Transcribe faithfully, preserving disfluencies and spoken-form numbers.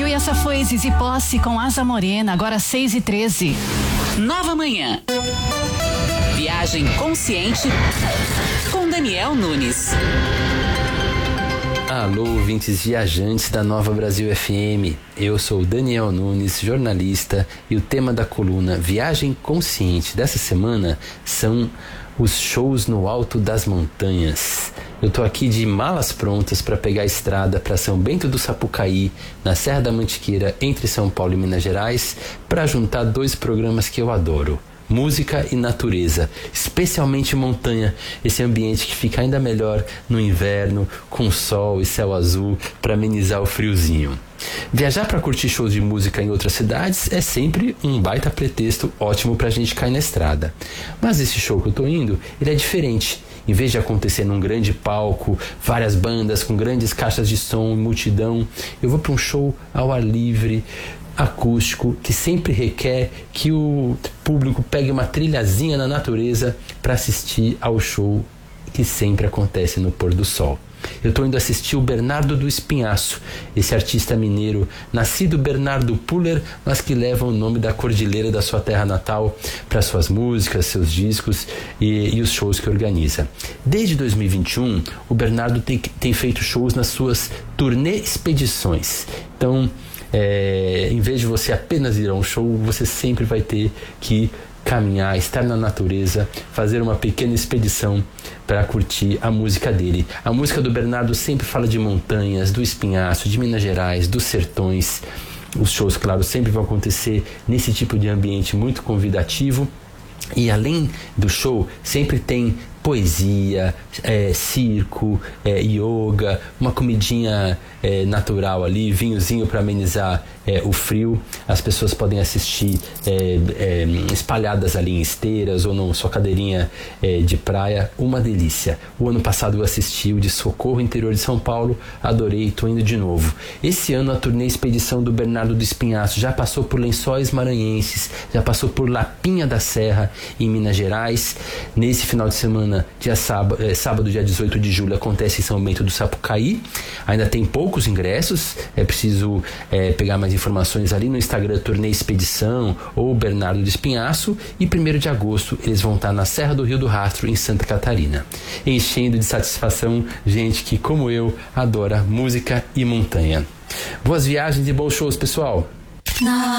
e essa foi Zizi Posse com Asa Morena, agora seis e treze. Nova Manhã. Viagem consciente com Daniel Nunes. Alô, ouvintes viajantes da Nova Brasil F M. Eu sou Daniel Nunes, jornalista, e o tema da coluna Viagem Consciente dessa semana são os shows no alto das montanhas. Eu tô aqui de malas prontas para pegar a estrada para São Bento do Sapucaí, na Serra da Mantiqueira, entre São Paulo e Minas Gerais, para juntar dois programas que eu adoro: música e natureza, especialmente montanha, esse ambiente que fica ainda melhor no inverno, com sol e céu azul, para amenizar o friozinho. Viajar para curtir shows de música em outras cidades é sempre um baita pretexto ótimo para a gente cair na estrada. Mas esse show que eu tô indo, ele é diferente. Em vez de acontecer num grande palco, várias bandas com grandes caixas de som e multidão, eu vou para um show ao ar livre, acústico, que sempre requer que o público pegue uma trilhazinha na natureza para assistir ao show que sempre acontece no pôr do sol. Eu estou indo assistir o Bernardo do Espinhaço, esse artista mineiro, nascido Bernardo Puller, mas que leva o nome da cordilheira da sua terra natal para suas músicas, seus discos e, e os shows que organiza. Desde dois mil e vinte e um, o Bernardo tem, tem feito shows nas suas turnê expedições. Então, é, em vez de você apenas ir a um show, você sempre vai ter que caminhar, estar na natureza, fazer uma pequena expedição para curtir a música dele. A música do Bernardo sempre fala de montanhas, do Espinhaço, de Minas Gerais, dos sertões. Os shows, claro, sempre vão acontecer nesse tipo de ambiente muito convidativo. E além do show, sempre tem poesia, é, circo, é, yoga, uma comidinha é, natural ali, vinhozinho para amenizar é, o frio. As pessoas podem assistir é, é, espalhadas ali em esteiras ou na sua cadeirinha é, de praia. Uma delícia. O ano passado eu assisti o de Socorro, interior de São Paulo, adorei, estou indo de novo. Esse ano a turnê expedição do Bernardo do Espinhaço já passou por Lençóis Maranhenses, já passou por Lapinha da Serra, em Minas Gerais. Nesse final de semana, dia sábado, é, sábado, dia dezoito de julho, acontece em São Bento do Sapucaí. Ainda tem poucos ingressos, é preciso é, pegar mais informações ali no Instagram, Turnê Expedição ou Bernardo do Espinhaço. E primeiro de agosto eles vão estar na Serra do Rio do Rastro, em Santa Catarina, enchendo de satisfação gente que, como eu, adora música e montanha. Boas viagens e bons shows, pessoal!